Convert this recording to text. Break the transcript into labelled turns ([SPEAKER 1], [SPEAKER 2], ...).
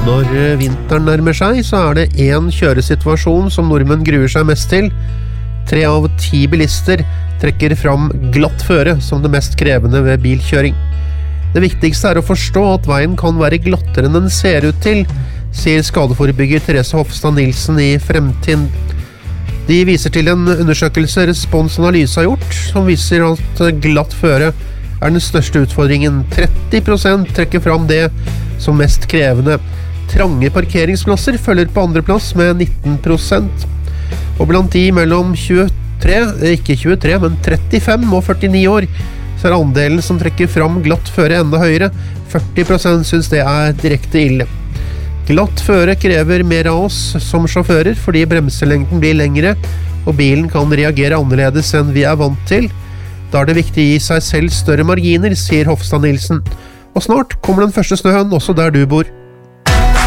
[SPEAKER 1] Når vinteren nærmer seg, så det en kjøresituasjon som nordmenn gruer seg mest til. 3 av 10 bilister trekker fram glatt føre som det mest krevende ved bilkjøring. Det viktigste å forstå at veien kan være glattere enn den ser ut til, sier skadeforebygger Therese Hofstad Nilsen i Fremtind. De viser til en undersøkelse Respons Analyse har gjort, som viser at glatt føre den største utfordringen. 30% trekker fram det som mest krevende. Trange parkeringsplasser følger på andre plass med 19%. Og blant de mellom 35 og 49 år, så andelen som trekker fram glatt føre enda høyere. 40% synes det direkte ille. Glatt føre krever mer av oss som sjåfører, fordi bremselengden blir lengre, og bilen kan reagere annerledes enn vi vant til. Da det viktig å gi seg selv større marginer, sier Hofstad Nilsen. Og snart kommer den første snøen også der du bor.